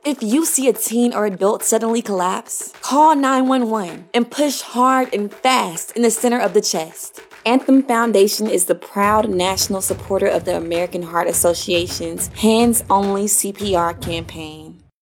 If you see a teen or adult suddenly collapse, call 911 and push hard and fast in the center of the chest. Anthem Foundation is the proud national supporter of the American Heart Association's Hands Only CPR campaign.